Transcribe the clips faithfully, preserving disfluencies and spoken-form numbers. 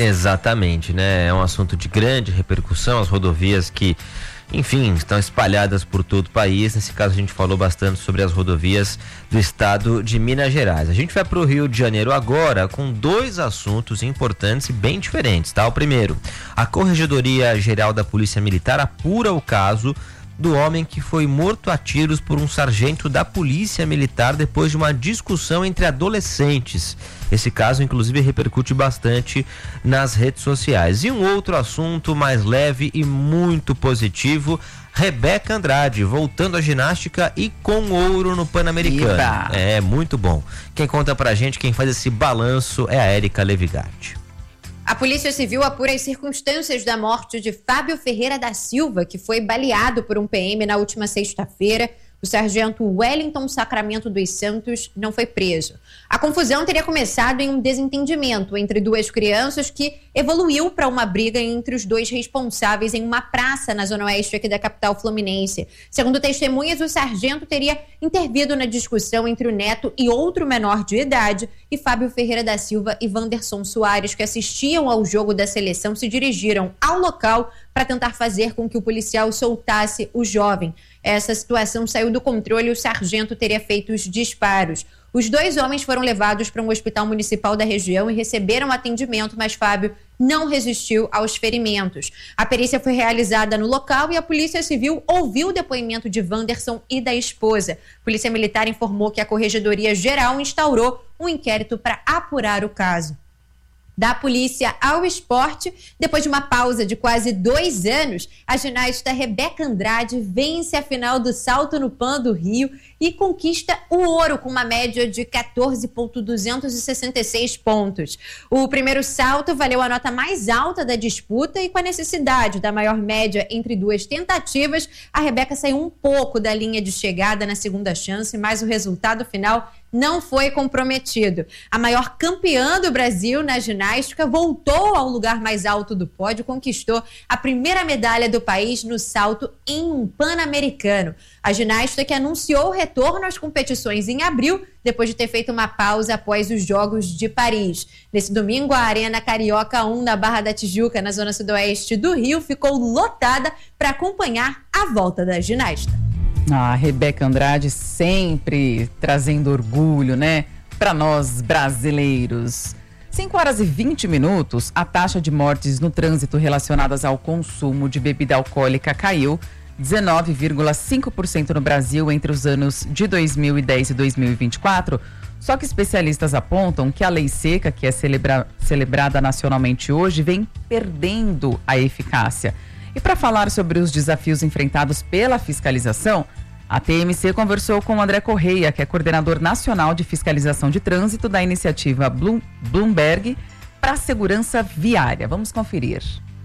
Exatamente, né? É um assunto de grande repercussão, as rodovias que, enfim, estão espalhadas por todo o país. Nesse caso a gente falou bastante sobre as rodovias do estado de Minas Gerais. A gente vai para o Rio de Janeiro agora com dois assuntos importantes e bem diferentes, tá? O primeiro, a Corregedoria Geral da Polícia Militar apura o caso do homem que foi morto a tiros por um sargento da Polícia Militar depois de uma discussão entre adolescentes. Esse caso, inclusive, repercute bastante nas redes sociais. E um outro assunto mais leve e muito positivo, Rebeca Andrade, voltando à ginástica e com ouro no Pan-Americano. Iba. É, muito bom. Quem conta pra gente, quem faz esse balanço é a Érica Levigatti. A Polícia Civil apura as circunstâncias da morte de Fábio Ferreira da Silva, que foi baleado por um P M na última sexta-feira. O sargento Wellington Sacramento dos Santos não foi preso. A confusão teria começado em um desentendimento entre duas crianças que evoluiu para uma briga entre os dois responsáveis em uma praça na zona oeste aqui da capital fluminense. Segundo testemunhas, o sargento teria intervido na discussão entre o neto e outro menor de idade e Fábio Ferreira da Silva e Wanderson Soares, que assistiam ao jogo da seleção, se dirigiram ao local para tentar fazer com que o policial soltasse o jovem. Essa situação saiu do controle e o sargento teria feito os disparos. Os dois homens foram levados para um hospital municipal da região e receberam atendimento, mas Fábio não resistiu aos ferimentos. A perícia foi realizada no local e a Polícia Civil ouviu o depoimento de Wanderson e da esposa. A Polícia Militar informou que a Corregedoria Geral instaurou um inquérito para apurar o caso. Da polícia ao esporte, depois de uma pausa de quase dois anos, a ginasta Rebeca Andrade vence a final do salto no Pan do Rio e conquista o ouro com uma média de quatorze vírgula duzentos e sessenta e seis pontos. O primeiro salto valeu a nota mais alta da disputa e com a necessidade da maior média entre duas tentativas, a Rebeca saiu um pouco da linha de chegada na segunda chance, mas o resultado final não foi comprometido. A maior campeã do Brasil na ginástica voltou ao lugar mais alto do pódio, conquistou a primeira medalha do país no salto em um Pan-Americano. A ginasta que anunciou o retorno às competições em abril, depois de ter feito uma pausa após os Jogos de Paris. Nesse domingo, a Arena Carioca um da Barra da Tijuca, na zona sudoeste do Rio, ficou lotada para acompanhar a volta da ginasta. A Rebeca Andrade sempre trazendo orgulho, né, para nós brasileiros. cinco horas e vinte minutos, a taxa de mortes no trânsito relacionadas ao consumo de bebida alcoólica caiu dezenove vírgula cinco por cento no Brasil entre os anos de dois mil e dez e dois mil e vinte e quatro. Só que especialistas apontam que a lei seca, que é celebra- celebrada nacionalmente hoje, vem perdendo a eficácia. E para falar sobre os desafios enfrentados pela fiscalização, a T M C conversou com o André Correia, que é coordenador nacional de fiscalização de trânsito da iniciativa Bloom, Bloomberg para a segurança viária. Vamos conferir.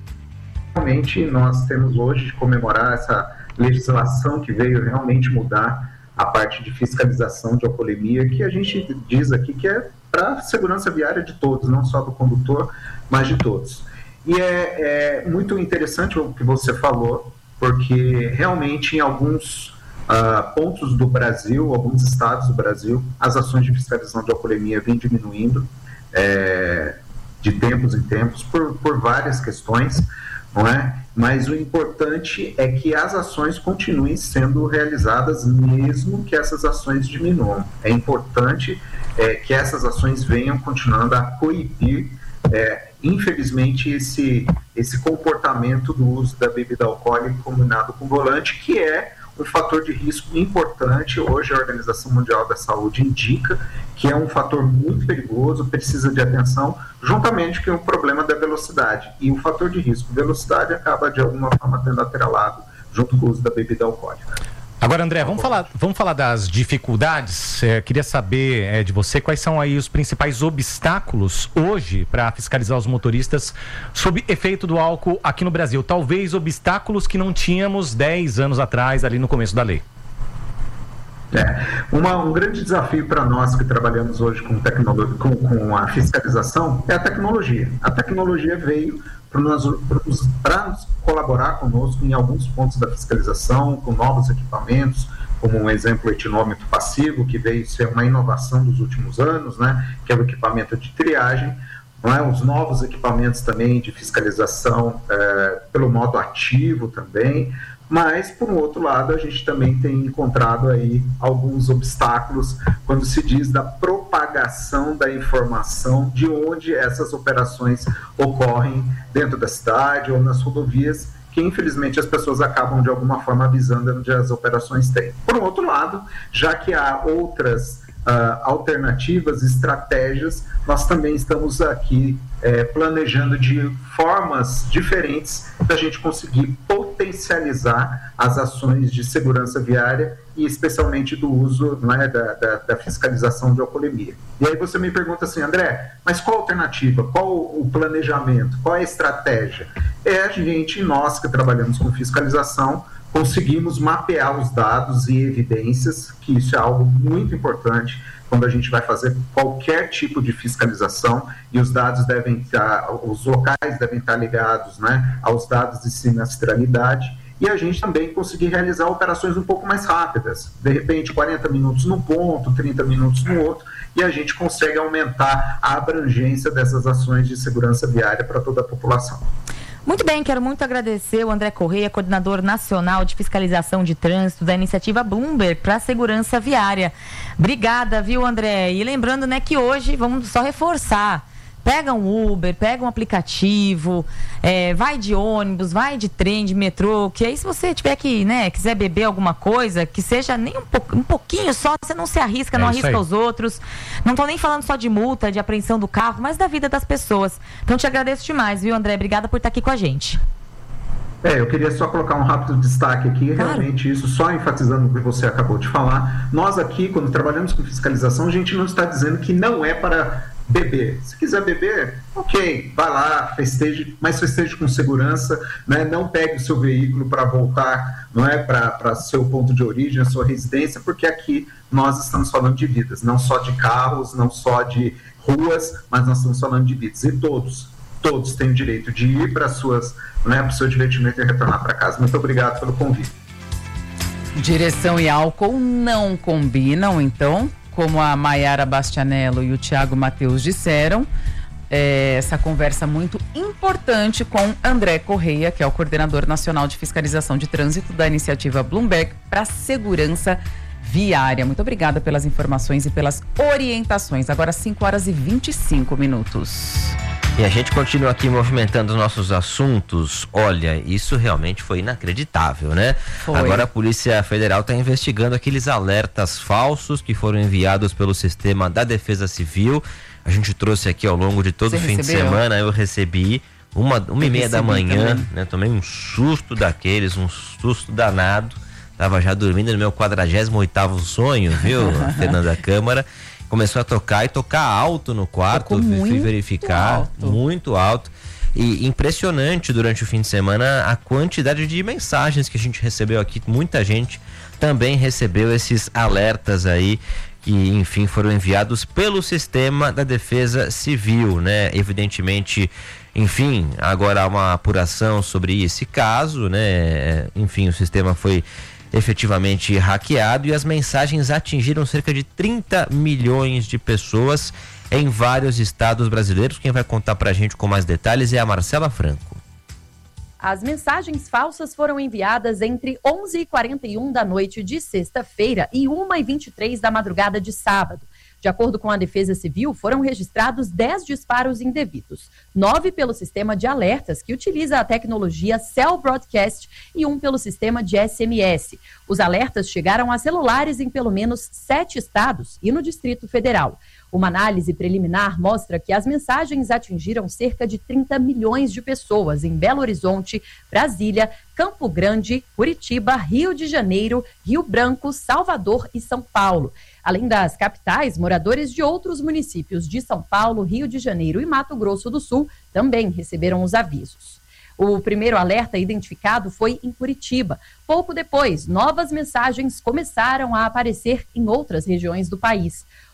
Realmente nós temos hoje de comemorar essa legislação que veio realmente mudar a parte de fiscalização de alcoolemia, que a gente diz aqui que é para a segurança viária de todos, não só do condutor, mas de todos. E é, é muito interessante o que você falou, porque realmente em alguns uh, pontos do Brasil, alguns estados do Brasil, as ações de fiscalização de alcoolemia vêm diminuindo é, de tempos em tempos por, por várias questões, não é? Mas o importante é que as ações continuem sendo realizadas mesmo que essas ações diminuam. É importante é, que essas ações venham continuando a coibir É, infelizmente, esse, esse comportamento do uso da bebida alcoólica combinado com volante, que é um fator de risco importante. Hoje a Organização Mundial da Saúde indica que é um fator muito perigoso, precisa de atenção, juntamente com o problema da velocidade. E o fator de risco, velocidade, acaba de alguma forma tendo atrelado junto com o uso da bebida alcoólica. Agora, André, vamos falar, vamos falar das dificuldades. É, queria saber é, de você quais são aí os principais obstáculos hoje para fiscalizar os motoristas sob efeito do álcool aqui no Brasil. Talvez obstáculos que não tínhamos dez anos atrás, ali no começo da lei. É, uma, um grande desafio para nós que trabalhamos hoje com, tecnologia, com, com a fiscalização é a tecnologia. A tecnologia veio para nos colaborar conosco em alguns pontos da fiscalização, com novos equipamentos, como um exemplo o etinômetro passivo, que veio ser uma inovação dos últimos anos, né, que é o equipamento de triagem, não é? Os novos equipamentos também de fiscalização é, pelo modo ativo também, mas, por um outro lado, a gente também tem encontrado aí alguns obstáculos quando se diz da propagação da informação de onde essas operações ocorrem dentro da cidade ou nas rodovias, que infelizmente as pessoas acabam de alguma forma avisando onde as operações têm. Por um outro lado, já que há outras Uh, alternativas, estratégias, nós também estamos aqui é, planejando de formas diferentes da gente conseguir potencializar as ações de segurança viária e especialmente do uso, né, da, da, da fiscalização de alcoolemia. E aí você me pergunta assim, André, mas qual a alternativa? Qual o planejamento? Qual a estratégia? É a gente, nós que trabalhamos com fiscalização, conseguimos mapear os dados e evidências, que isso é algo muito importante quando a gente vai fazer qualquer tipo de fiscalização, e os dados devem estar, os locais devem estar ligados, né, aos dados de sinistralidade, e a gente também conseguir realizar operações um pouco mais rápidas, de repente quarenta minutos num ponto, trinta minutos no outro, e a gente consegue aumentar a abrangência dessas ações de segurança viária para toda a população. Muito bem, quero muito agradecer o André Correia, coordenador nacional de fiscalização de trânsito da iniciativa Bloomberg para a segurança viária. Obrigada, viu, André? E lembrando, né, que hoje vamos só reforçar. Pega um Uber, pega um aplicativo, é, vai de ônibus, vai de trem, de metrô, que aí se você tiver que, né, quiser beber alguma coisa, que seja nem um, po um pouquinho só, você não se arrisca, é não arrisca aí os outros. Não estou nem falando só de multa, de apreensão do carro, mas da vida das pessoas. Então te agradeço demais, viu, André? Obrigada por estar aqui com a gente. É, eu queria só colocar um rápido destaque aqui, claro. Realmente isso, só enfatizando o que você acabou de falar. Nós aqui, quando trabalhamos com fiscalização, a gente não está dizendo que não é para beber. Se quiser beber, ok, vai lá, festeje, mas festeje com segurança, né? Não pegue o seu veículo para voltar, não é, para seu ponto de origem, a sua residência, porque aqui nós estamos falando de vidas, não só de carros, não só de ruas, mas nós estamos falando de vidas, e todos, todos têm o direito de ir para suas, né, para o seu divertimento e retornar para casa. Muito obrigado pelo convite. Direção e álcool não combinam, então, como a Maiara Bastianello e o Thiago Mateus disseram, é, essa conversa muito importante com André Correia, que é o coordenador nacional de fiscalização de trânsito da iniciativa Bloomberg para segurança viária. Muito obrigada pelas informações e pelas orientações. Agora cinco horas e vinte e cinco minutos. E a gente continua aqui movimentando os nossos assuntos. Olha, isso realmente foi inacreditável, né? Foi. Agora a Polícia Federal está investigando aqueles alertas falsos que foram enviados pelo sistema da Defesa Civil. A gente trouxe aqui ao longo de todo Você o fim recebeu? de semana, eu recebi uma, uma e meia da manhã, também. né? Tomei um susto daqueles, um susto danado. Tava já dormindo no meu quadragésimo oitavo sonho, viu, Fernanda Câmara? Começou a tocar e tocar alto no quarto, fui verificar, alto. muito alto. E impressionante durante o fim de semana a quantidade de mensagens que a gente recebeu aqui. Muita gente também recebeu esses alertas aí, que enfim foram enviados pelo sistema da Defesa Civil, né? Evidentemente, enfim, agora há uma apuração sobre esse caso, né? Enfim, o sistema foi efetivamente hackeado e as mensagens atingiram cerca de trinta milhões de pessoas em vários estados brasileiros. Quem vai contar pra gente com mais detalhes é a Marcela Franco. As mensagens falsas foram enviadas entre onze e quarenta e um da noite de sexta-feira e uma e vinte e três da madrugada de sábado. De acordo com a Defesa Civil, foram registrados dez disparos indevidos, nove pelo sistema de alertas, que utiliza a tecnologia Cell Broadcast, e um pelo sistema de S M S. Os alertas chegaram a celulares em pelo menos sete estados e no Distrito Federal. Uma análise preliminar mostra que as mensagens atingiram cerca de trinta milhões de pessoas em Belo Horizonte, Brasília, Campo Grande, Curitiba, Rio de Janeiro, Rio Branco, Salvador e São Paulo. Além das capitais, moradores de outros municípios de São Paulo, Rio de Janeiro e Mato Grosso do Sul também receberam os avisos. O primeiro alerta identificado foi em Curitiba. Pouco depois, novas mensagens começaram a aparecer em outras regiões do país.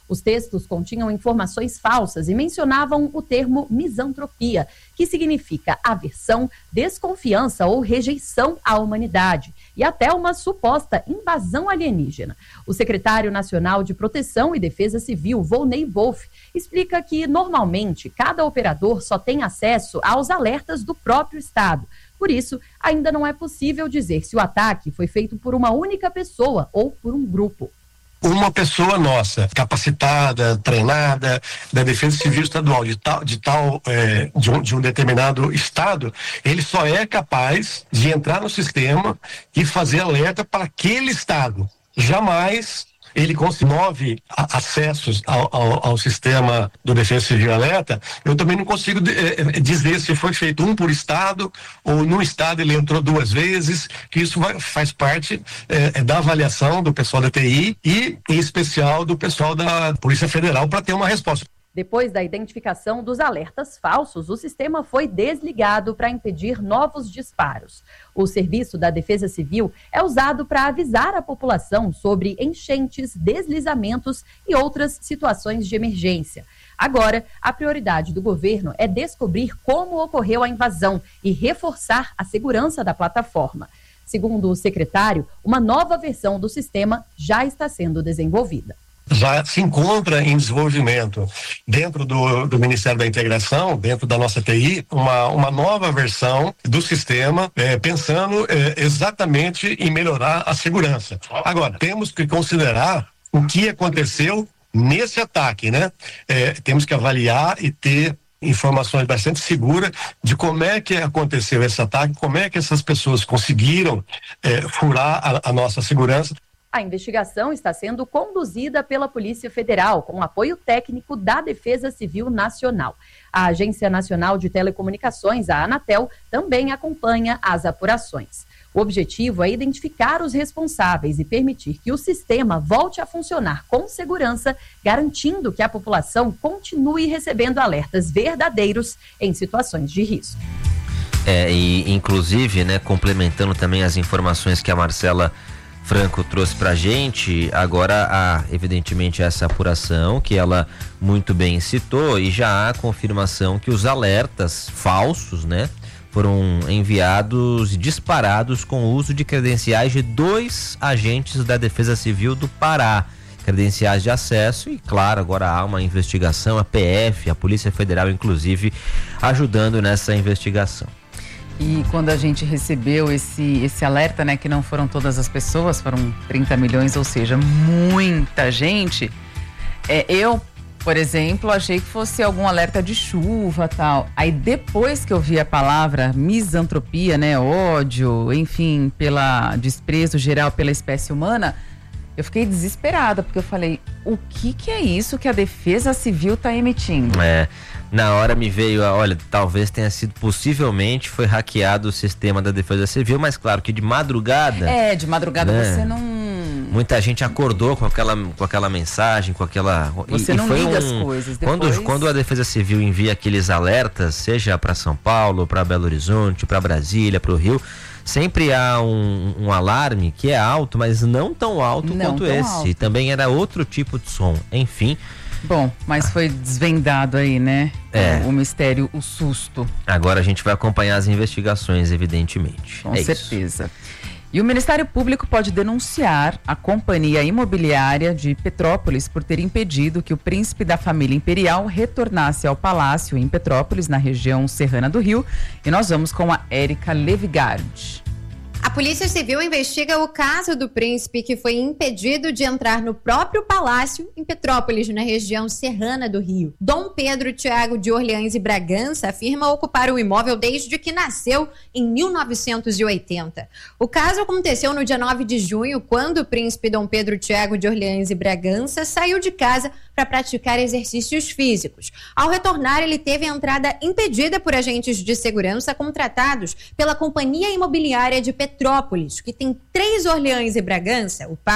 Os textos continham informações falsas e mencionavam o termo misantropia, que significa aversão, desconfiança ou rejeição à humanidade, e até uma suposta invasão alienígena. O secretário nacional de Proteção e Defesa Civil, Volney Wolff, explica que, normalmente, cada operador só tem acesso aos alertas do próprio estado. Por isso, ainda não é possível dizer se o ataque foi feito por uma única pessoa ou por um grupo. Uma pessoa nossa, capacitada, treinada, da Defesa Civil Estadual, de tal, de, tal é, de, um, de um determinado estado, ele só é capaz de entrar no sistema e fazer alerta para aquele estado. Jamais ele consegue nove acessos ao, ao, ao sistema do Defesa Civil Alerta. Eu também não consigo é, dizer se foi feito um por estado ou num estado ele entrou duas vezes, que isso vai, faz parte é, da avaliação do pessoal da T I e, em especial, do pessoal da Polícia Federal para ter uma resposta. Depois da identificação dos alertas falsos, o sistema foi desligado para impedir novos disparos. O serviço da Defesa Civil é usado para avisar a população sobre enchentes, deslizamentos e outras situações de emergência. Agora, a prioridade do governo é descobrir como ocorreu a invasão e reforçar a segurança da plataforma. Segundo o secretário, uma nova versão do sistema já está sendo desenvolvida. Já se encontra em desenvolvimento dentro do, do Ministério da Integração, dentro da nossa T I, uma, uma nova versão do sistema, é, pensando é, exatamente em melhorar a segurança. Agora, temos que considerar o que aconteceu nesse ataque, né? É, temos que avaliar e ter informações bastante seguras de como é que aconteceu esse ataque, como é que essas pessoas conseguiram é, furar a, a nossa segurança. A investigação está sendo conduzida pela Polícia Federal, com apoio técnico da Defesa Civil Nacional. A Agência Nacional de Telecomunicações, a Anatel, também acompanha as apurações. O objetivo é identificar os responsáveis e permitir que o sistema volte a funcionar com segurança, garantindo que a população continue recebendo alertas verdadeiros em situações de risco. É, e inclusive, né, complementando também as informações que a Marcela Franco trouxe pra gente, agora há evidentemente essa apuração que ela muito bem citou e já há confirmação que os alertas falsos, né, foram enviados e disparados com o uso de credenciais de dois agentes da Defesa Civil do Pará, credenciais de acesso, e claro, agora há uma investigação, a P F, a Polícia Federal inclusive ajudando nessa investigação. E quando a gente recebeu esse, esse alerta, né, que não foram todas as pessoas, foram trinta milhões, ou seja, muita gente, é, eu, por exemplo, achei que fosse algum alerta de chuva e tal. Aí depois que eu vi a palavra misantropia, né, ódio, enfim, pela desprezo geral pela espécie humana, eu fiquei desesperada, porque eu falei, o que que é isso que a Defesa Civil está emitindo? É, na hora me veio, olha, talvez tenha sido, possivelmente foi hackeado o sistema da Defesa Civil, mas claro que de madrugada... É, de madrugada, né, você não... Muita gente acordou com aquela, com aquela mensagem, com aquela... Você e, não e foi liga um, as coisas. Depois... Quando, quando a Defesa Civil envia aqueles alertas, seja para São Paulo, para Belo Horizonte, para Brasília, para o Rio, sempre há um, um alarme que é alto, mas não tão alto não quanto tão esse. Alto. Também era outro tipo de som. Enfim... Bom, mas foi desvendado aí, né? É. O, o mistério, o susto. Agora a gente vai acompanhar as investigações, evidentemente. Com é certeza. Isso. E o Ministério Público pode denunciar a companhia imobiliária de Petrópolis por ter impedido que o príncipe da família imperial retornasse ao palácio em Petrópolis, na região serrana do Rio. E nós vamos com a Érica Levigard. A Polícia Civil investiga o caso do príncipe que foi impedido de entrar no próprio palácio em Petrópolis, na região serrana do Rio. Dom Pedro Tiago de Orleans e Bragança afirma ocupar o imóvel desde que nasceu em mil novecentos e oitenta. O caso aconteceu no dia nove de junho, quando o príncipe Dom Pedro Tiago de Orleans e Bragança saiu de casa para praticar exercícios físicos. Ao retornar, ele teve a entrada impedida por agentes de segurança contratados pela Companhia Imobiliária de Petrópolis, que tem três Orleans e Bragança, o pai,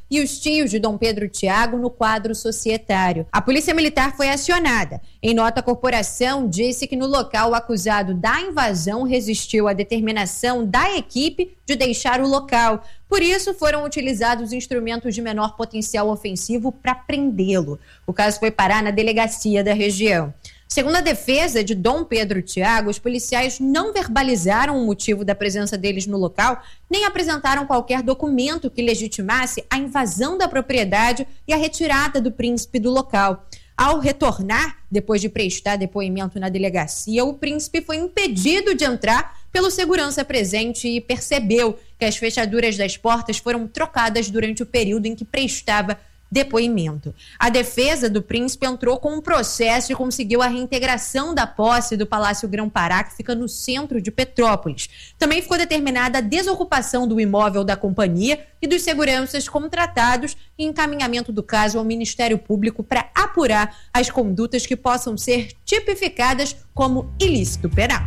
e os tios de Dom Pedro Tiago no quadro societário. A Polícia Militar foi acionada. Em nota, a corporação disse que no local o acusado da invasão resistiu à determinação da equipe de deixar o local. Por isso, foram utilizados instrumentos de menor potencial ofensivo para prendê-lo. O caso foi parar na delegacia da região. Segundo a defesa de Dom Pedro Tiago, os policiais não verbalizaram o motivo da presença deles no local, nem apresentaram qualquer documento que legitimasse a invasão da propriedade e a retirada do príncipe do local. Ao retornar, depois de prestar depoimento na delegacia, o príncipe foi impedido de entrar pelo segurança presente e percebeu que as fechaduras das portas foram trocadas durante o período em que prestava depoimento. A defesa do príncipe entrou com um processo e conseguiu a reintegração da posse do Palácio Grão-Pará, que fica no centro de Petrópolis. Também ficou determinada a desocupação do imóvel da companhia e dos seguranças contratados e encaminhamento do caso ao Ministério Público para apurar as condutas que possam ser tipificadas como ilícito penal.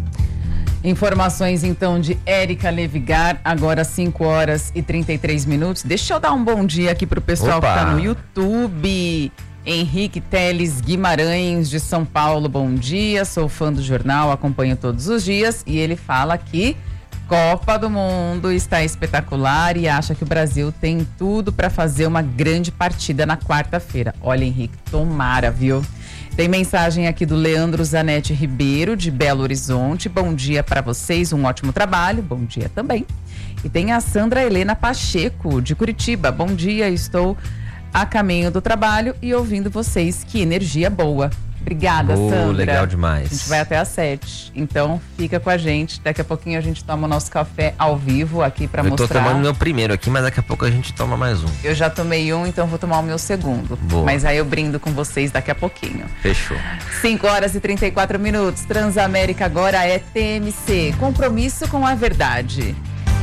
Informações então de Érica Levigar, agora cinco horas e trinta e três minutos. Deixa eu dar um bom dia aqui pro pessoal Opa. que tá no YouTube. Henrique Teles Guimarães, de São Paulo, bom dia. Sou fã do jornal, acompanho todos os dias. E ele fala que Copa do Mundo está espetacular e acha que o Brasil tem tudo para fazer uma grande partida na quarta-feira. Olha, Henrique, tomara, viu? Tem mensagem aqui do Leandro Zanetti Ribeiro, de Belo Horizonte. Bom dia para vocês, um ótimo trabalho. Bom dia também. E tem a Sandra Helena Pacheco, de Curitiba. Bom dia, estou a caminho do trabalho e ouvindo vocês. Que energia boa. Obrigada, oh, Sandra. Legal demais. A gente vai até às sete. Então, fica com a gente. Daqui a pouquinho a gente toma o nosso café ao vivo aqui para mostrar. Eu tô tomando meu primeiro aqui, mas daqui a pouco a gente toma mais um. Eu já tomei um, então vou tomar o meu segundo. Boa. Mas aí eu brindo com vocês daqui a pouquinho. Fechou. cinco horas e trinta e quatro minutos. Transamérica agora é T M C. Compromisso com a verdade.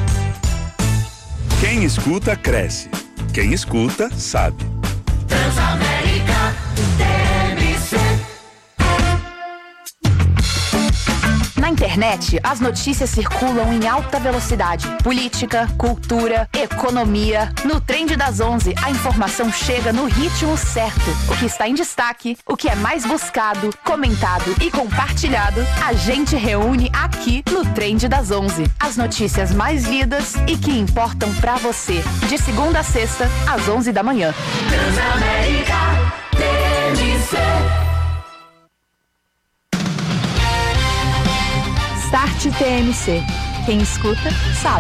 Quem escuta, cresce. Quem escuta, sabe. Transamérica T M C. Na internet, as notícias circulam em alta velocidade. Política, cultura, economia. No Trend das onze, a informação chega no ritmo certo. O que está em destaque, o que é mais buscado, comentado e compartilhado, a gente reúne aqui no Trend das onze. As notícias mais lidas e que importam pra você. De segunda a sexta, às onze da manhã. Transamérica T M C. Start T M C. Quem escuta, sabe.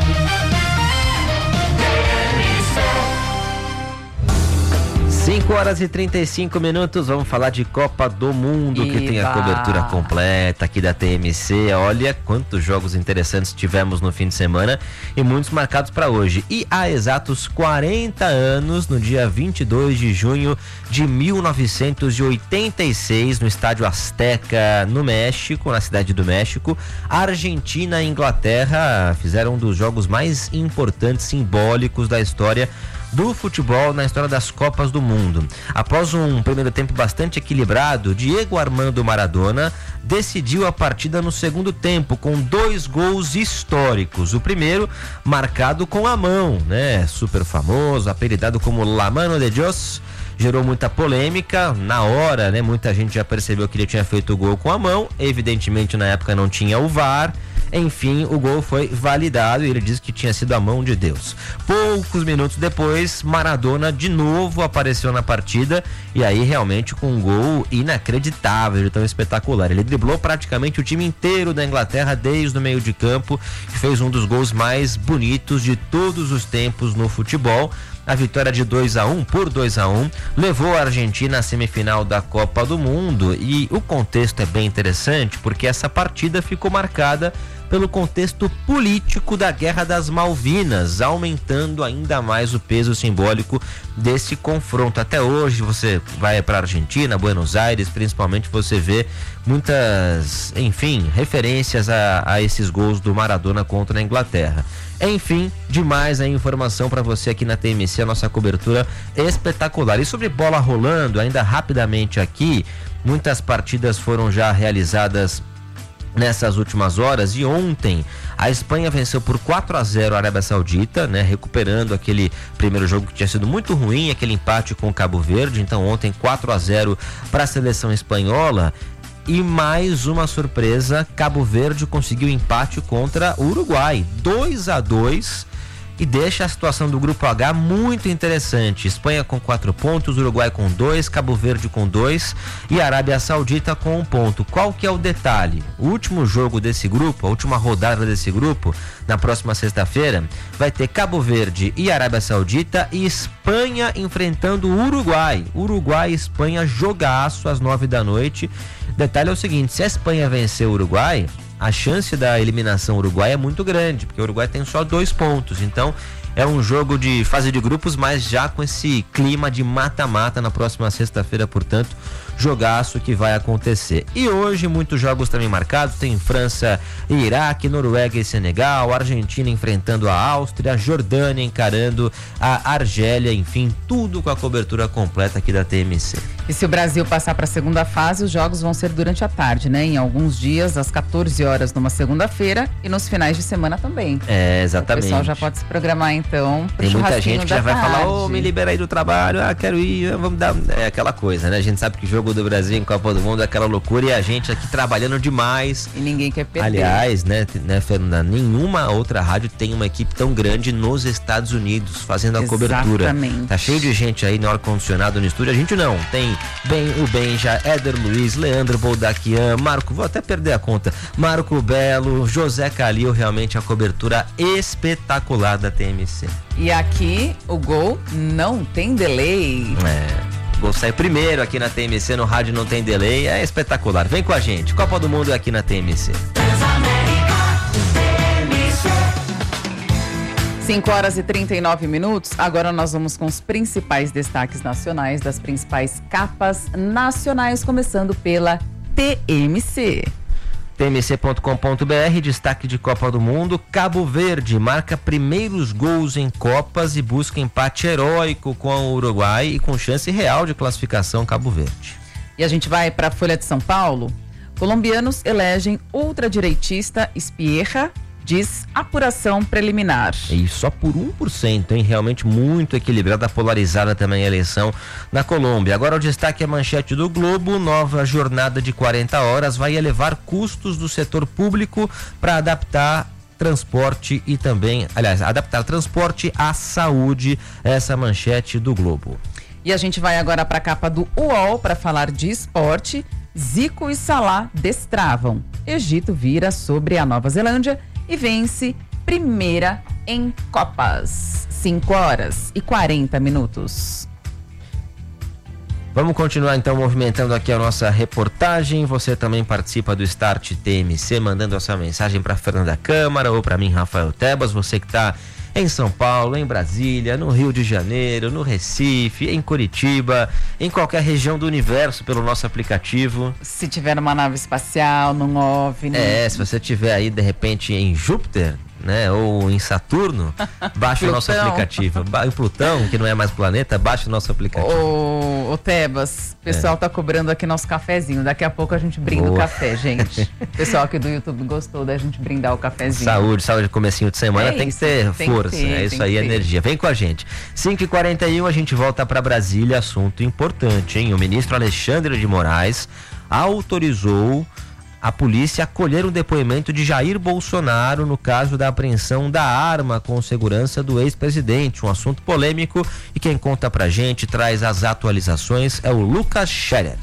cinco horas e trinta e cinco minutos, vamos falar de Copa do Mundo, Iba. que tem a cobertura completa aqui da T M C. Olha quantos jogos interessantes tivemos no fim de semana e muitos marcados para hoje. E há exatos quarenta anos, no dia vinte e dois de junho de mil novecentos e oitenta e seis, no Estádio Azteca, no México, na cidade do México, a Argentina e a Inglaterra fizeram um dos jogos mais importantes, simbólicos da história do futebol na história das Copas do Mundo. Após um primeiro tempo bastante equilibrado, Diego Armando Maradona decidiu a partida no segundo tempo com dois gols históricos. O primeiro marcado com a mão, né? Super famoso, apelidado como La Mano de Dios. Gerou muita polêmica na hora, né? Muita gente já percebeu que ele tinha feito o gol com a mão. Evidentemente na época não tinha o V A R. Enfim, o gol foi validado e ele disse que tinha sido a mão de Deus. Poucos minutos depois, Maradona de novo apareceu na partida e aí realmente com um gol inacreditável, de tão espetacular. Ele driblou praticamente o time inteiro da Inglaterra desde o meio de campo e fez um dos gols mais bonitos de todos os tempos no futebol. A vitória de dois a um, por dois a um, levou a Argentina à semifinal da Copa do Mundo. E o contexto é bem interessante porque essa partida ficou marcada pelo contexto político da Guerra das Malvinas, aumentando ainda mais o peso simbólico desse confronto. Até hoje você vai para a Argentina, Buenos Aires, principalmente, você vê muitas, enfim, referências a, a esses gols do Maradona contra a Inglaterra. Enfim, demais a informação para você aqui na T M C, a nossa cobertura espetacular. E sobre bola rolando, ainda rapidamente aqui, muitas partidas foram já realizadas nessas últimas horas e ontem A Espanha venceu por quatro a zero a Arábia Saudita, né? Recuperando aquele primeiro jogo que tinha sido muito ruim, aquele empate com o Cabo Verde. Então ontem quatro a zero para a seleção espanhola. E mais uma surpresa, Cabo Verde conseguiu empate contra o Uruguai, dois a dois. E deixa a situação do Grupo H muito interessante. Espanha com quatro pontos, Uruguai com dois, Cabo Verde com dois e Arábia Saudita com um ponto. Qual que é o detalhe? O último jogo desse grupo, a última rodada desse grupo, na próxima sexta-feira, vai ter Cabo Verde e Arábia Saudita e Espanha enfrentando o Uruguai. Uruguai e Espanha, jogaço às nove da noite. Detalhe é o seguinte, se a Espanha vencer o Uruguai, a chance da eliminação uruguaia é muito grande, porque o Uruguai tem só dois pontos. Então é um jogo de fase de grupos, mas já com esse clima de mata-mata na próxima sexta-feira, portanto, jogaço que vai acontecer. E hoje muitos jogos também marcados, tem França e Iraque, Noruega e Senegal, Argentina enfrentando a Áustria, Jordânia encarando a Argélia, enfim, tudo com a cobertura completa aqui da T M C. E se o Brasil passar para a segunda fase, os jogos vão ser durante a tarde, né? Em alguns dias, às quatorze horas numa segunda-feira e nos finais de semana também. É, exatamente. O pessoal já pode se programar então pro Tem muita gente que já vai tarde. falar, ô, oh, me libera aí do trabalho, ah, quero ir, vamos dar, é aquela coisa, né? A gente sabe que o jogo do Brasil em Copa do Mundo é aquela loucura e a gente aqui trabalhando demais. E ninguém quer perder. Aliás, né, né, Fernanda, nenhuma outra rádio tem uma equipe tão grande nos Estados Unidos fazendo a Exatamente. cobertura. Tá cheio de gente aí no ar-condicionado no estúdio, a gente não, tem bem o Benja, Éder Luiz, Leandro Boldaquian, Marco, vou até perder a conta, Marco Belo, José Calil, realmente a cobertura espetacular da T M C. E aqui o gol não tem delay. É. O gol sai primeiro aqui na T M C, no rádio não tem delay, é espetacular. Vem com a gente, Copa do Mundo é aqui na T M C. cinco horas e trinta e nove minutos, agora nós vamos com os principais destaques nacionais das principais capas nacionais, começando pela T M C. T M C ponto com ponto B R, destaque de Copa do Mundo, Cabo Verde marca primeiros gols em Copas e busca empate heróico com o Uruguai e com chance real de classificação Cabo Verde. E a gente vai para a Folha de São Paulo. Colombianos elegem ultradireitista Espierra, diz apuração preliminar. E só por um por cento, hein? Realmente muito equilibrada, polarizada também a eleição na Colômbia. Agora o destaque é a manchete do Globo, nova jornada de quarenta horas vai elevar custos do setor público para adaptar transporte e também, aliás, adaptar transporte à saúde, essa manchete do Globo. E a gente vai agora para a capa do U O L para falar de esporte. Zico e Salah destravam. Egito vira sobre a Nova Zelândia e vence primeira em Copas. cinco horas e quarenta minutos. Vamos continuar então movimentando aqui a nossa reportagem. Você também participa do Start T M C, mandando a sua mensagem para Fernanda Câmara ou para mim, Rafael Tebas. Você que está em São Paulo, em Brasília, no Rio de Janeiro, no Recife, em Curitiba, em qualquer região do universo pelo nosso aplicativo. Se tiver numa nave espacial, num OVNI. É, se você tiver aí de repente em Júpiter, né, ou em Saturno, baixa o nosso aplicativo. Em Plutão, que não é mais planeta, baixa o nosso aplicativo. Ô, ô Tebas, o pessoal é. tá cobrando aqui nosso cafezinho. Daqui a pouco a gente brinda Boa. o café, gente. O pessoal aqui do YouTube gostou da gente brindar o cafezinho. Saúde, saúde, comecinho de semana, é tem isso, que ter tem força. Que ter, é isso aí, energia. Vem com a gente. cinco e quarenta e um, a gente volta para Brasília, assunto importante, hein? O ministro Alexandre de Moraes autorizou a polícia acolher o depoimento de Jair Bolsonaro no caso da apreensão da arma com segurança do ex-presidente, um assunto polêmico, e quem conta pra gente, traz as atualizações, é o Lucas Scherer.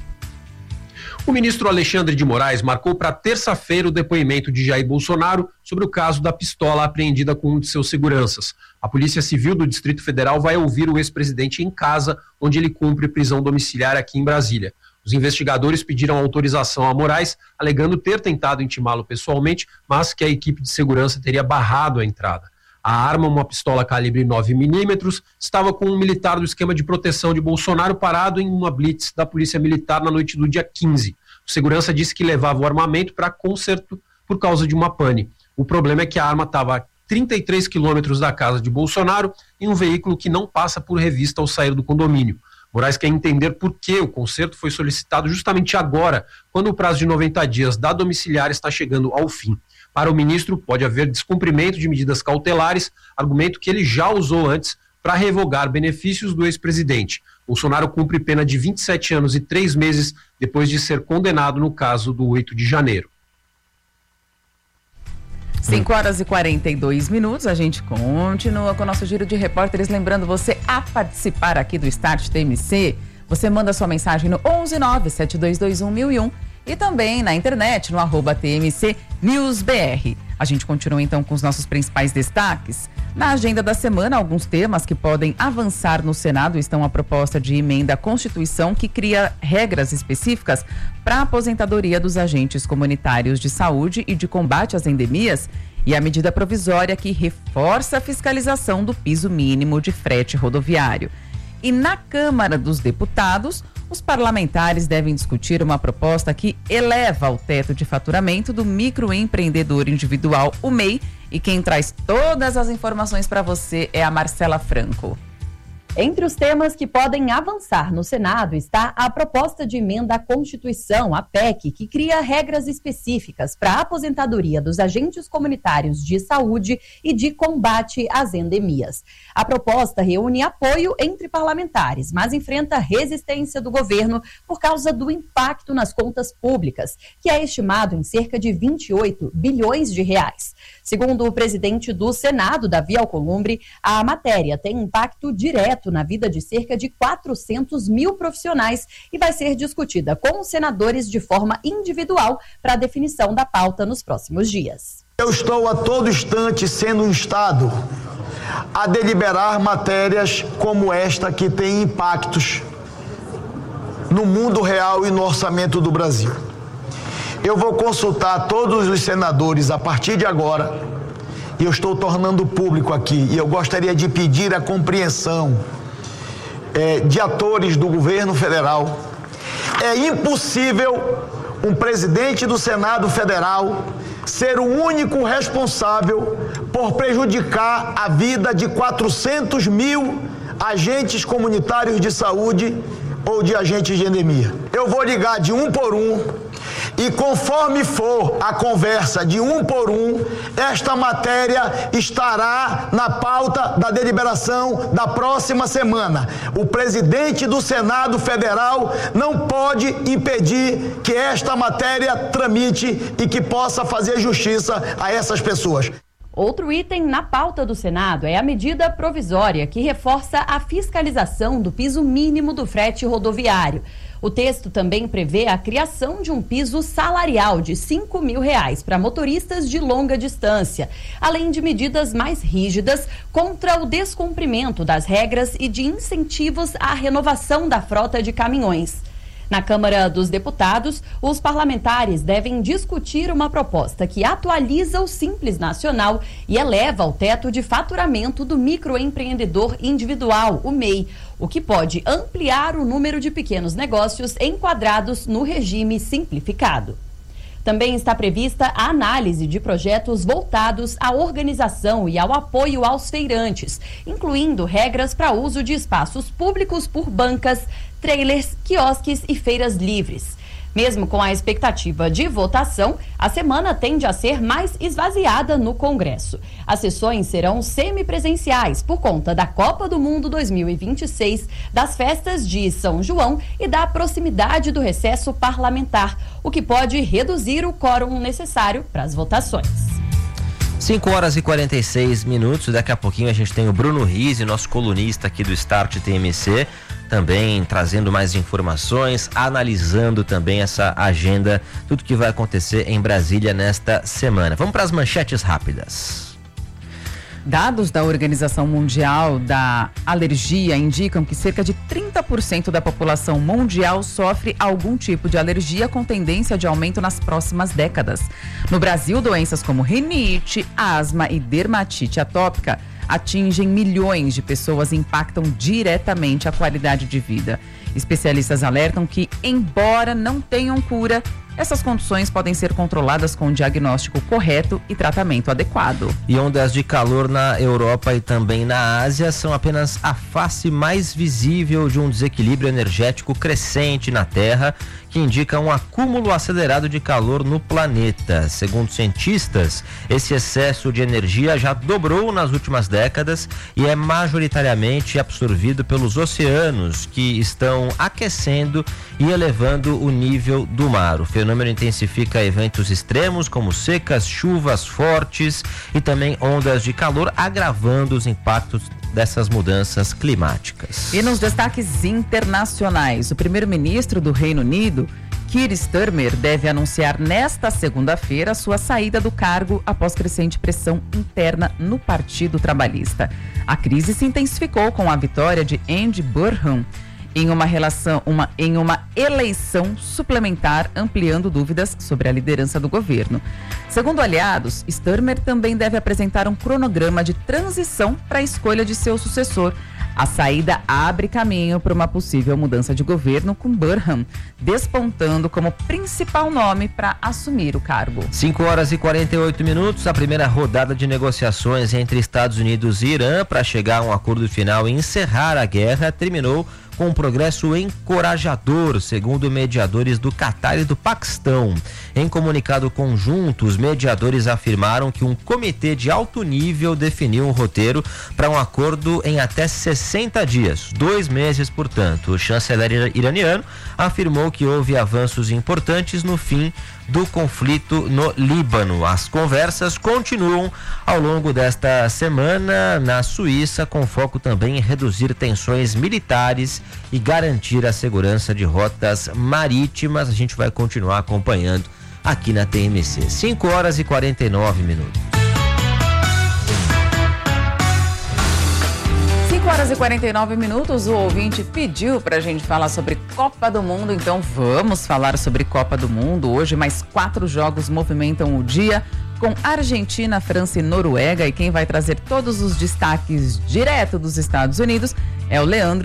O ministro Alexandre de Moraes marcou para terça-feira o depoimento de Jair Bolsonaro sobre o caso da pistola apreendida com um de seus seguranças. A Polícia Civil do Distrito Federal vai ouvir o ex-presidente em casa, onde ele cumpre prisão domiciliar aqui em Brasília. Os investigadores pediram autorização a Moraes, alegando ter tentado intimá-lo pessoalmente, mas que a equipe de segurança teria barrado a entrada. A arma, uma pistola calibre nove milímetros, estava com um militar do esquema de proteção de Bolsonaro parado em uma blitz da Polícia Militar na noite do dia quinze. O segurança disse que levava o armamento para conserto por causa de uma pane. O problema é que a arma estava a trinta e três quilômetros da casa de Bolsonaro em um veículo que não passa por revista ao sair do condomínio. Moraes quer entender por que o conserto foi solicitado justamente agora, quando o prazo de noventa dias da domiciliar está chegando ao fim. Para o ministro, pode haver descumprimento de medidas cautelares, argumento que ele já usou antes para revogar benefícios do ex-presidente. Bolsonaro cumpre pena de vinte e sete anos e três meses depois de ser condenado no caso do oito de janeiro. cinco horas e quarenta e dois minutos, a gente continua com o nosso giro de repórteres. Lembrando você a participar aqui do Start T M C. Você manda sua mensagem no onze nove sete dois dois um mil e um e também na internet no arroba T M C News B R. A gente continua então com os nossos principais destaques. Na agenda da semana, alguns temas que podem avançar no Senado estão a proposta de emenda à Constituição que cria regras específicas para a aposentadoria dos agentes comunitários de saúde e de combate às endemias e a medida provisória que reforça a fiscalização do piso mínimo de frete rodoviário. E na Câmara dos Deputados, os parlamentares devem discutir uma proposta que eleva o teto de faturamento do microempreendedor individual, o M E I, e quem traz todas as informações para você é a Marcela Franco. Entre os temas que podem avançar no Senado está a proposta de emenda à Constituição, a P E C, que cria regras específicas para a aposentadoria dos agentes comunitários de saúde e de combate às endemias. A proposta reúne apoio entre parlamentares, mas enfrenta resistência do governo por causa do impacto nas contas públicas, que é estimado em cerca de vinte e oito bilhões de reais. Segundo o presidente do Senado, Davi Alcolumbre, a matéria tem impacto direto na vida de cerca de quatrocentos mil profissionais e vai ser discutida com os senadores de forma individual para a definição da pauta nos próximos dias. Eu estou a todo instante sendo instado a deliberar matérias como esta que tem impactos no mundo real e no orçamento do Brasil. Eu vou consultar todos os senadores a partir de agora e eu estou tornando público aqui e eu gostaria de pedir a compreensão é, de atores do governo federal. É impossível um presidente do Senado Federal ser o único responsável por prejudicar a vida de quatrocentos mil agentes comunitários de saúde ou de agentes de endemia. Eu vou ligar de um por um e conforme for a conversa de um por um, esta matéria estará na pauta da deliberação da próxima semana. O presidente do Senado Federal não pode impedir que esta matéria tramite e que possa fazer justiça a essas pessoas. Outro item na pauta do Senado é a medida provisória que reforça a fiscalização do piso mínimo do frete rodoviário. O texto também prevê a criação de um piso salarial de cinco mil reais para motoristas de longa distância, além de medidas mais rígidas contra o descumprimento das regras e de incentivos à renovação da frota de caminhões. Na Câmara dos Deputados, os parlamentares devem discutir uma proposta que atualiza o Simples Nacional e eleva o teto de faturamento do microempreendedor individual, o M E I, o que pode ampliar o número de pequenos negócios enquadrados no regime simplificado. Também está prevista a análise de projetos voltados à organização e ao apoio aos feirantes, incluindo regras para uso de espaços públicos por bancas, trailers, quiosques e feiras livres. Mesmo com a expectativa de votação, a semana tende a ser mais esvaziada no Congresso. As sessões serão semipresenciais por conta da Copa do Mundo dois mil e vinte e seis, das festas de São João e da proximidade do recesso parlamentar, o que pode reduzir o quórum necessário para as votações. cinco horas e quarenta e seis minutos, daqui a pouquinho a gente tem o Bruno Rizzi, nosso colunista aqui do Start T M C, também trazendo mais informações, analisando também essa agenda, tudo que vai acontecer em Brasília nesta semana. Vamos para as manchetes rápidas. Dados da Organização Mundial da Alergia indicam que cerca de trinta por cento da população mundial sofre algum tipo de alergia com tendência de aumento nas próximas décadas. No Brasil, doenças como rinite, asma e dermatite atópica atingem milhões de pessoas e impactam diretamente a qualidade de vida. Especialistas alertam que, embora não tenham cura, essas condições podem ser controladas com diagnóstico correto e tratamento adequado. E ondas de calor na Europa e também na Ásia são apenas a face mais visível de um desequilíbrio energético crescente na Terra, que indica um acúmulo acelerado de calor no planeta. Segundo cientistas, esse excesso de energia já dobrou nas últimas décadas e é majoritariamente absorvido pelos oceanos, que estão aquecendo e elevando o nível do mar. O fenômeno intensifica eventos extremos como secas, chuvas fortes e também ondas de calor, agravando os impactos dessas mudanças climáticas. E nos destaques internacionais, o primeiro-ministro do Reino Unido, Keir Starmer, deve anunciar nesta segunda-feira sua saída do cargo após crescente pressão interna no Partido Trabalhista. A crise se intensificou com a vitória de Andy Burnham em uma relação, uma, em uma eleição suplementar, ampliando dúvidas sobre a liderança do governo. Segundo aliados, Starmer também deve apresentar um cronograma de transição para a escolha de seu sucessor. A saída abre caminho para uma possível mudança de governo, com Burnham despontando como principal nome para assumir o cargo. cinco horas e quarenta e oito minutos, a primeira rodada de negociações entre Estados Unidos e Irã para chegar a um acordo final e encerrar a guerra terminou com um progresso encorajador, segundo mediadores do Catar e do Paquistão. Em comunicado conjunto, os mediadores afirmaram que um comitê de alto nível definiu um roteiro para um acordo em até sessenta dias, dois meses, portanto. O chanceler iraniano afirmou que houve avanços importantes no fim do conflito no Líbano. As conversas continuam ao longo desta semana na Suíça, com foco também em reduzir tensões militares e garantir a segurança de rotas marítimas. A gente vai continuar acompanhando aqui na T M C. cinco horas e quarenta e nove minutos. cinco horas e quarenta e nove minutos, o ouvinte pediu pra gente falar sobre Copa do Mundo, então vamos falar sobre Copa do Mundo. Hoje mais quatro jogos movimentam o dia, com Argentina, França e Noruega, e quem vai trazer todos os destaques direto dos Estados Unidos é o Leandro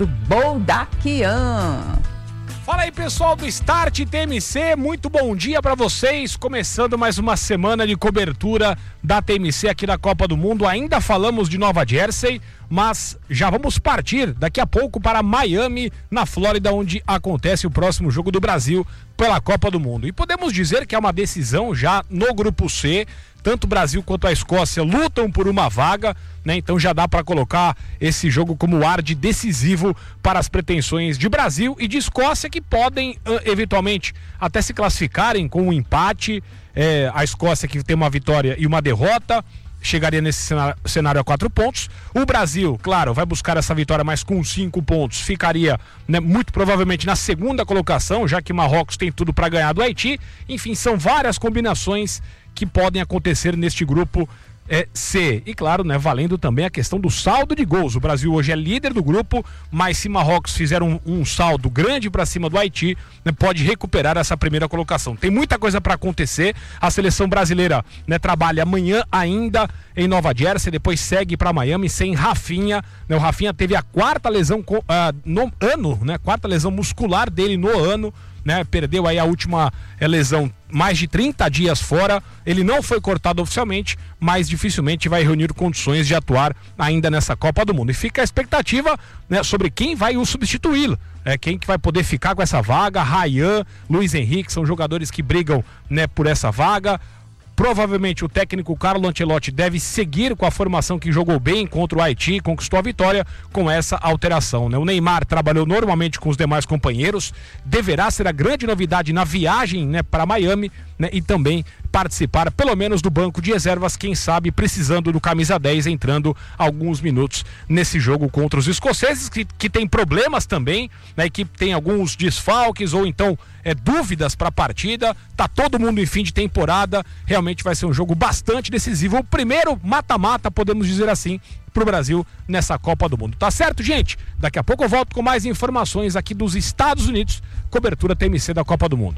Boldaquian. Fala aí, pessoal do Start T M C, muito bom dia para vocês, começando mais uma semana de cobertura da T M C aqui na Copa do Mundo. Ainda falamos de Nova Jersey, mas já vamos partir daqui a pouco para Miami, na Flórida, onde acontece o próximo jogo do Brasil pela Copa do Mundo. E podemos dizer que é uma decisão já no grupo C, tanto o Brasil quanto a Escócia lutam por uma vaga, né? Então já dá para colocar esse jogo como ar de decisivo para as pretensões de Brasil e de Escócia, que podem eventualmente até se classificarem com um empate. É, a Escócia, que tem uma vitória e uma derrota, chegaria nesse cenário, cenário a quatro pontos. O Brasil, claro, vai buscar essa vitória, mas com cinco pontos ficaria, né, muito provavelmente na segunda colocação, já que Marrocos tem tudo para ganhar do Haiti. Enfim, são várias combinações que podem acontecer neste grupo é, C. E claro, né, valendo também a questão do saldo de gols. O Brasil hoje é líder do grupo, mas se Marrocos fizer um, um saldo grande para cima do Haiti, né, pode recuperar essa primeira colocação. Tem muita coisa para acontecer. A seleção brasileira, né, trabalha amanhã ainda em Nova Jersey, depois segue para Miami sem Rafinha. Né, o Rafinha teve a quarta lesão uh, no ano, né, quarta lesão muscular dele no ano. Né, perdeu aí a última é, lesão, mais de trinta dias fora. Ele não foi cortado oficialmente, mas dificilmente vai reunir condições de atuar ainda nessa Copa do Mundo. E fica a expectativa, né, sobre quem vai o substituí-lo, é, quem que vai poder ficar com essa vaga. Ryan, Luiz Henrique são jogadores que brigam, né, por essa vaga. Provavelmente o técnico Carlo Ancelotti deve seguir com a formação que jogou bem contra o Haiti, conquistou a vitória com essa alteração, né? O Neymar trabalhou normalmente com os demais companheiros, deverá ser a grande novidade na viagem, né, para Miami, né, e também participar pelo menos do banco de reservas, quem sabe precisando do camisa dez, entrando alguns minutos nesse jogo contra os escoceses, que, que tem problemas também, né, que tem alguns desfalques ou então é, dúvidas para a partida. Tá todo mundo em fim de temporada, realmente vai ser um jogo bastante decisivo, o primeiro mata-mata, podemos dizer assim, pro Brasil nessa Copa do Mundo. Tá certo, gente? Daqui a pouco eu volto com mais informações aqui dos Estados Unidos, cobertura T M C da Copa do Mundo.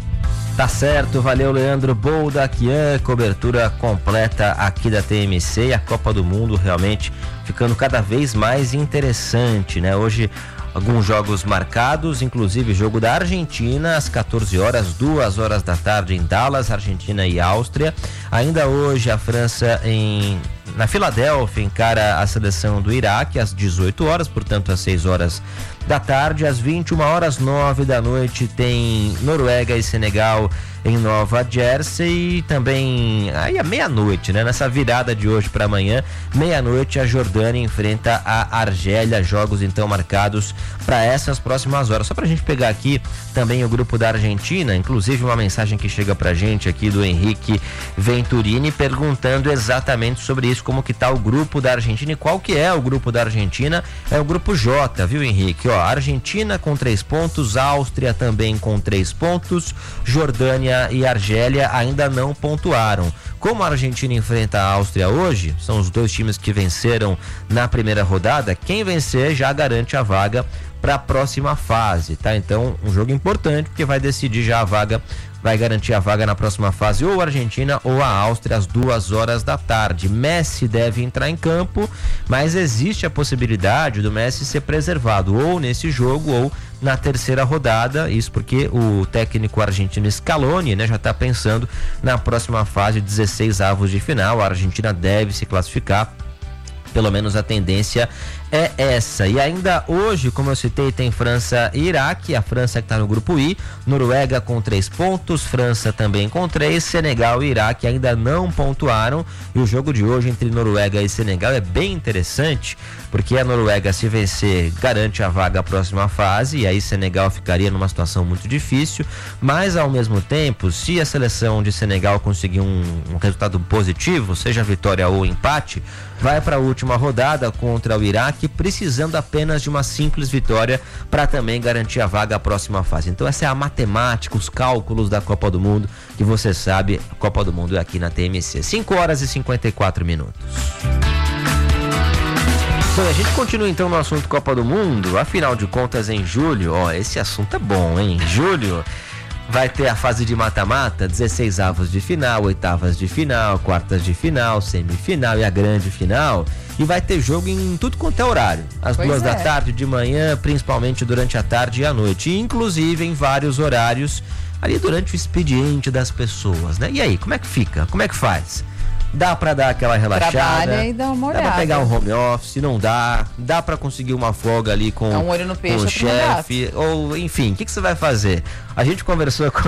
Tá certo, valeu Leandro Boldaquian, cobertura completa aqui da T M C, e a Copa do Mundo realmente ficando cada vez mais interessante, né? Hoje alguns jogos marcados, inclusive jogo da Argentina às quatorze horas, duas horas da tarde em Dallas, Argentina e Áustria. Ainda hoje a França em na Filadélfia encara a seleção do Iraque às dezoito horas, portanto às seis horas da tarde. Às vinte e uma horas, nove da noite, tem Noruega e Senegal em Nova Jersey. E também aí à meia-noite, né? Nessa virada de hoje para amanhã, meia-noite, a Jordânia enfrenta a Argélia. Jogos então marcados para essas próximas horas. Só pra gente pegar aqui também o grupo da Argentina, inclusive uma mensagem que chega pra gente aqui do Henrique Venturini perguntando exatamente sobre isso, como que tá o grupo da Argentina e qual que é o grupo da Argentina. É o grupo J, viu, Henrique? Ó, Argentina com três pontos, Áustria também com três pontos, Jordânia e Argélia ainda não pontuaram. Como a Argentina enfrenta a Áustria hoje, são os dois times que venceram na primeira rodada, quem vencer já garante a vaga para a próxima fase, tá? Então, um jogo importante, porque vai decidir já a vaga, vai garantir a vaga na próxima fase, ou a Argentina ou a Áustria, às duas horas da tarde. Messi deve entrar em campo, mas existe a possibilidade do Messi ser preservado, ou nesse jogo, ou na terceira rodada, isso porque o técnico argentino Scaloni, né, já está pensando na próxima fase, dezesseis avos de final. A Argentina deve se classificar, pelo menos a tendência é essa. E ainda hoje, como eu citei, tem França e Iraque. A França que está no grupo I, Noruega com três pontos, França também com três, Senegal e Iraque ainda não pontuaram. E o jogo de hoje entre Noruega e Senegal é bem interessante, porque a Noruega, se vencer, garante a vaga à próxima fase, e aí Senegal ficaria numa situação muito difícil. Mas ao mesmo tempo, se a seleção de Senegal conseguir um, um resultado positivo, seja vitória ou empate, vai para a última rodada contra o Iraque, precisando apenas de uma simples vitória para também garantir a vaga à próxima fase. Então essa é a matemática, os cálculos da Copa do Mundo, que você sabe, a Copa do Mundo é aqui na T M C. cinco horas e cinquenta e quatro minutos. Bom, a gente continua então no assunto Copa do Mundo. Afinal de contas, em julho, ó, esse assunto é bom, hein? Em julho vai ter a fase de mata-mata, dezesseis avos de final, oitavas de final, quartas de final, semifinal e a grande final. E vai ter jogo em tudo quanto é horário. Às pois duas é. da tarde, de manhã, principalmente durante a tarde e a noite. E, inclusive em vários horários ali durante o expediente das pessoas, né? E aí, como é que fica? Como é que faz? Dá pra dar aquela relaxada? Trabalha e dá uma olhada. Dá pra pegar um home office, não dá. Dá pra conseguir uma folga ali com, dá um olho no peixe, com o chefe. Ou, enfim, o que, que você vai fazer? A gente conversou com...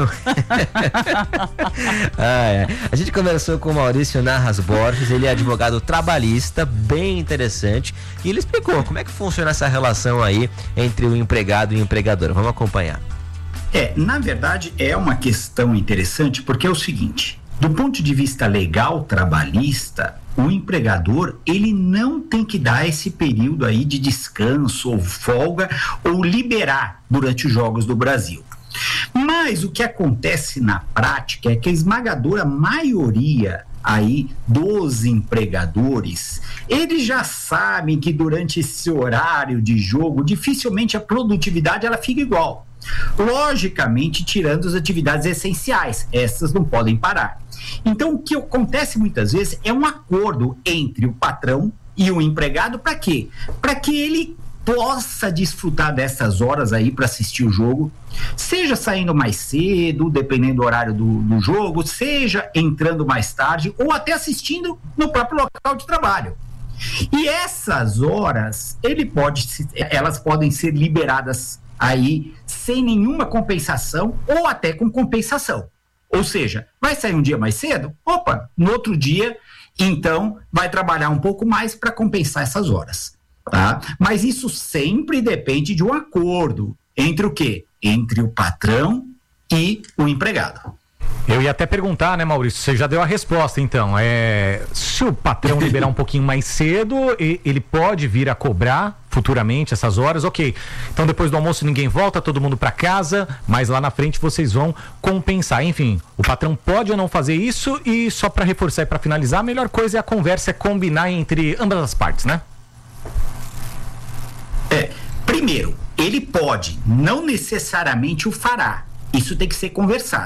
ah, é. A gente conversou com o Maurício Narras Borges, ele é advogado trabalhista, bem interessante. E ele explicou como é que funciona essa relação aí entre o empregado e o empregador. Vamos acompanhar. É, na verdade, é uma questão interessante, porque é o seguinte... Do ponto de vista legal trabalhista, o empregador, ele não tem que dar esse período aí de descanso ou folga ou liberar durante os Jogos do Brasil. Mas o que acontece na prática é que a esmagadora maioria aí dos empregadores, eles já sabem que durante esse horário de jogo, dificilmente a produtividade ela fica igual. Logicamente, tirando as atividades essenciais, essas não podem parar. Então, o que acontece muitas vezes é um acordo entre o patrão e o empregado, para quê? Para que ele possa desfrutar dessas horas aí para assistir o jogo, seja saindo mais cedo, dependendo do horário do, do jogo, seja entrando mais tarde ou até assistindo no próprio local de trabalho. E essas horas, ele pode, elas podem ser liberadas aí sem nenhuma compensação ou até com compensação. Ou seja, vai sair um dia mais cedo? Opa, no outro dia, então, vai trabalhar um pouco mais para compensar essas horas, tá? Mas isso sempre depende de um acordo entre o quê? Entre o patrão e o empregado. Eu ia até perguntar, né, Maurício? Você já deu a resposta, então. É, se o patrão liberar um pouquinho mais cedo, ele pode vir a cobrar futuramente essas horas, ok. Então depois do almoço ninguém volta, todo mundo para casa, mas lá na frente vocês vão compensar. Enfim, o patrão pode ou não fazer isso, e só para reforçar e para finalizar, a melhor coisa é a conversa, é combinar entre ambas as partes, né? É, primeiro, ele pode, não necessariamente o fará. Isso tem que ser conversado.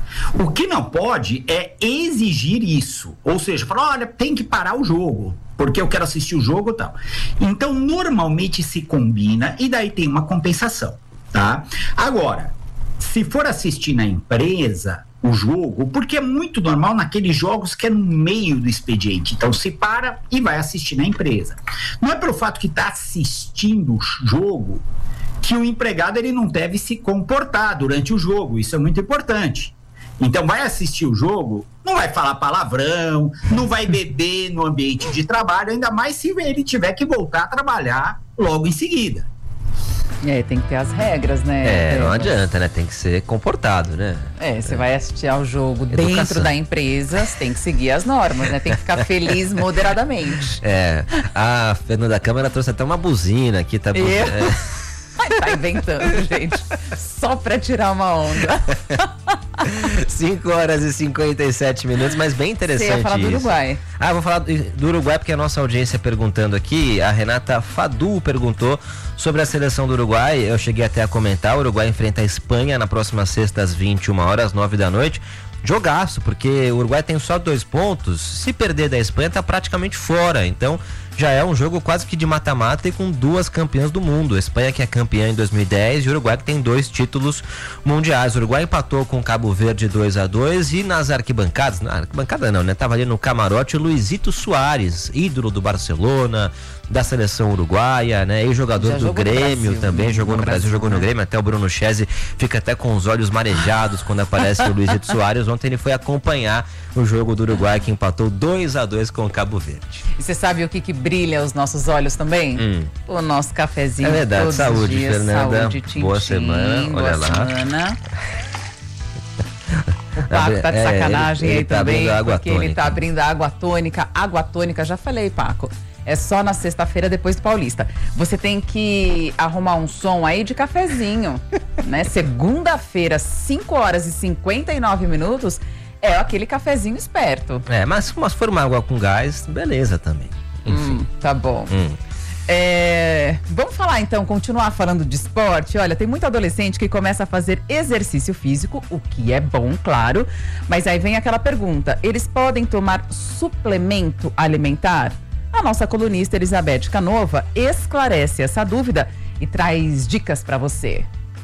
O que não pode é exigir isso, ou seja, falar, olha, tem que parar o jogo, porque eu quero assistir o jogo e tal. Então, normalmente se combina e daí tem uma compensação, tá? Agora, se for assistir na empresa o jogo, porque é muito normal naqueles jogos que é no meio do expediente, então se para e vai assistir na empresa. Não é pelo fato que está assistindo o jogo que o empregado ele não deve se comportar durante o jogo, isso é muito importante. Então vai assistir o jogo, não vai falar palavrão, não vai beber no ambiente de trabalho, ainda mais se ele tiver que voltar a trabalhar logo em seguida. É, tem que ter as regras, né? É, não adianta, né? Tem que ser comportado, né? É, você é. vai assistir ao jogo Educação. Dentro da empresa, você tem que seguir as normas, né? Tem que ficar feliz moderadamente. É, a Fernanda Câmara trouxe até uma buzina aqui, tá? Eu... É. Tá inventando, gente. Só pra tirar uma onda. cinco horas e cinquenta e sete minutos, mas bem interessante. Você ia falar isso. do Uruguai. Ah, vou falar do Uruguai porque a nossa audiência perguntando aqui, a Renata Fadu perguntou sobre a seleção do Uruguai. Eu cheguei até a comentar, o Uruguai enfrenta a Espanha na próxima sexta às vinte e uma horas, nove da noite. Jogaço, porque o Uruguai tem só dois pontos. Se perder da Espanha, tá praticamente fora. Então, já é um jogo quase que de mata-mata e com duas campeãs do mundo. A Espanha, que é campeã em dois mil e dez, e o Uruguai, que tem dois títulos mundiais. O Uruguai empatou com o Cabo Verde dois a dois e nas arquibancadas, na arquibancada não, né? Tava ali no camarote o Luizito Soares, ídolo do Barcelona, da seleção uruguaia, né? E jogador do Grêmio Brasil, também, jogou no, no Brasil, Brasil, jogou no Grêmio, até o Bruno Chese fica até com os olhos marejados quando aparece o Luizito Soares. Ontem ele foi acompanhar o jogo do Uruguai, que empatou dois a dois com o Cabo Verde. E você sabe o que que brilha os nossos olhos também? Hum. O nosso cafezinho. É verdade, todos saúde, os dias. Fernanda. Saúde, tchim, boa tchim, semana, olha boa lá. Semana. O Paco tá de sacanagem é, ele, ele aí tá também, água porque tônica. Ele tá abrindo a água tônica. Água tônica, já falei, Paco. É só na sexta-feira depois do Paulista. Você tem que arrumar um som aí de cafezinho, né? Segunda-feira, cinco horas e cinquenta e nove minutos, é aquele cafezinho esperto. É, mas, mas se for uma água com gás, beleza também. Enfim. Hum, tá bom. Hum. É, vamos falar então, continuar falando de esporte. Olha, tem muito adolescente que começa a fazer exercício físico, o que é bom, claro. Mas aí vem aquela pergunta: eles podem tomar suplemento alimentar? A nossa colunista Elizabeth Canova esclarece essa dúvida e traz dicas para você.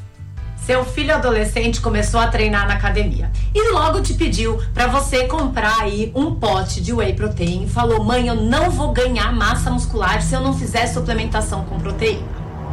Seu filho adolescente começou a treinar na academia e logo te pediu para você comprar aí um pote de whey protein e falou: mãe, eu não vou ganhar massa muscular se eu não fizer suplementação com proteína.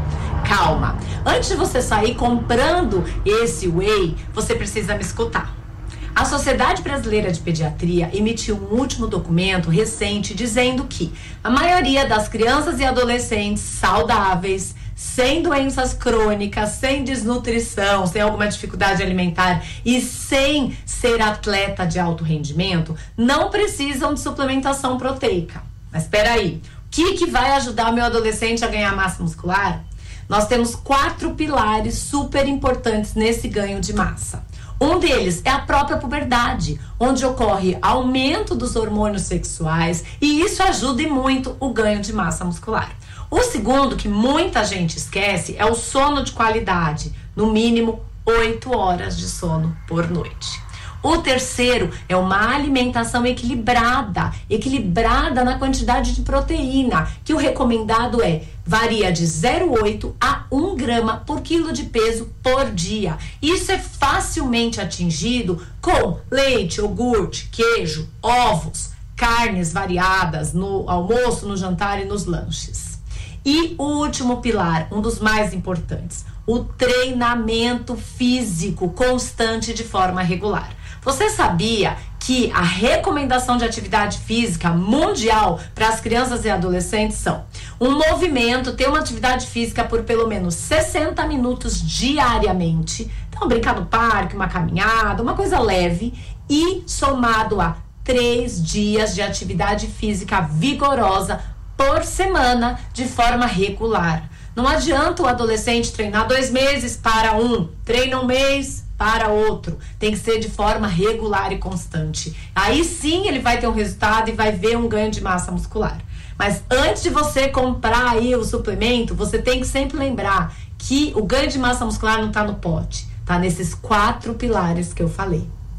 Calma, antes de você sair comprando esse whey, você precisa me escutar. A Sociedade Brasileira de Pediatria emitiu um último documento recente dizendo que a maioria das crianças e adolescentes saudáveis, sem doenças crônicas, sem desnutrição, sem alguma dificuldade alimentar e sem ser atleta de alto rendimento, não precisam de suplementação proteica. Mas espera aí, o que, que vai ajudar o meu adolescente a ganhar massa muscular? Nós temos quatro pilares super importantes nesse ganho de massa. Um deles é a própria puberdade, onde ocorre aumento dos hormônios sexuais e isso ajuda e muito o ganho de massa muscular. O segundo, que muita gente esquece, é o sono de qualidade, no mínimo oito horas de sono por noite. O terceiro é uma alimentação equilibrada, equilibrada na quantidade de proteína, que o recomendado é, varia de zero vírgula oito a um grama por quilo de peso por dia. Isso é facilmente atingido com leite, iogurte, queijo, ovos, carnes variadas no almoço, no jantar e nos lanches. E o último pilar, um dos mais importantes, o treinamento físico constante de forma regular. Você sabia que a recomendação de atividade física mundial para as crianças e adolescentes são um movimento, ter uma atividade física por pelo menos sessenta minutos diariamente, então brincar no parque, uma caminhada, uma coisa leve, e somado a três dias de atividade física vigorosa por semana de forma regular. Não adianta o adolescente treinar dois meses para um, treina um mês para outro. Tem que ser de forma regular e constante. Aí sim ele vai ter um resultado e vai ver um ganho de massa muscular. Mas antes de você comprar aí o suplemento, você tem que sempre lembrar que o ganho de massa muscular não está no pote, tá nesses quatro pilares que eu falei.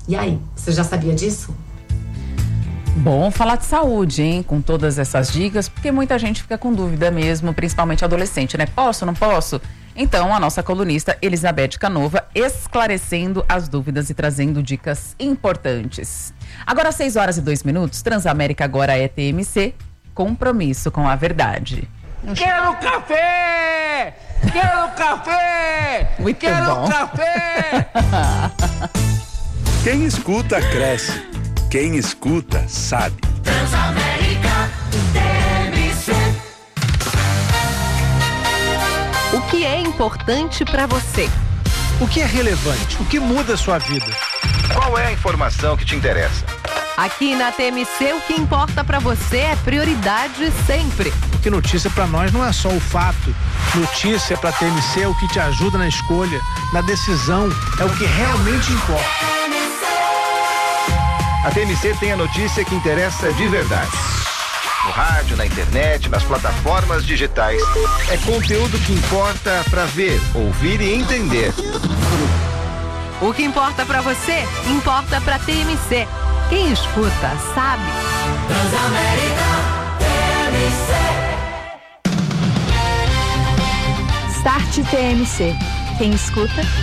E aí, você já sabia disso? Bom falar de saúde, hein? Com todas essas dicas, porque muita gente fica com dúvida mesmo, principalmente adolescente, né? Posso, não posso? Então, a nossa colunista Elizabeth Canova esclarecendo as dúvidas e trazendo dicas importantes. Agora, seis horas e dois minutos, Transamérica agora é T M C, compromisso com a verdade. Quero café! Quero café! Muito Quero bom. café! Quem escuta, cresce. Quem escuta, sabe. Transamérica T M C. O que é importante para você? O que é relevante? O que muda a sua vida? Qual é a informação que te interessa? Aqui na T M C, o que importa para você é prioridade sempre. Porque notícia para nós não é só o fato. Notícia para T M C é o que te ajuda na escolha, na decisão, é o que realmente importa. A T M C tem a notícia que interessa de verdade. No rádio, na internet, nas plataformas digitais. É conteúdo que importa para ver, ouvir e entender. O que importa para você, importa para T M C. Quem escuta, sabe. Transamérica T M C. Start T M C. Quem escuta,